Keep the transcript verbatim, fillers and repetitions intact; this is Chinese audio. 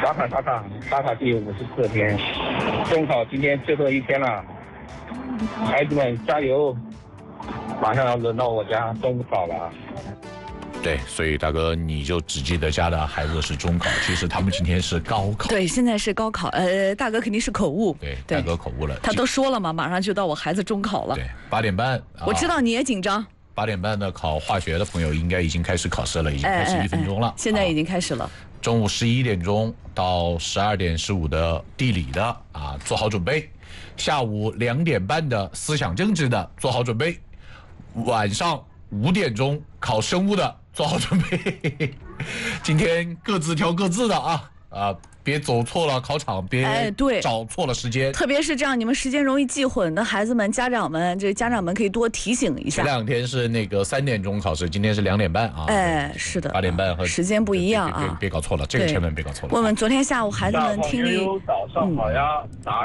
打卡打卡打卡第五十四天，中考今天最后一天了，孩子们加油！马上要轮到我家中考了。 对，所以大哥你就只记得家的孩子是中考，其实他们今天是高考。 对，现在是高考。呃，大哥肯定是口误。 对，大哥口误了。 他都说了嘛，马上就到我孩子中考了。 对，八点半。 我知道你也紧张。 八点半的考化学的朋友应该已经开始考试了，已经开始一分钟了。哎哎哎现在已经开始了。啊、 中午十一点钟到十二点十五的地理的啊，做好准备。下午两点半的思想政治的做好准备。晚上五点钟考生物的做好准备。今天各自挑各自的啊啊，别走错了考场，别找错了时间、哎。 特别是这样，你们时间容易记混的孩子们，家长们，这家长们可以多提醒一下。 前两天是那个三点钟考试，今天是两点半啊。 哎，是的， 八点半和时间不一样啊， 别别别搞错了，这个千万别搞错了。 问问昨天下午孩子们听力。 早上好呀，嗯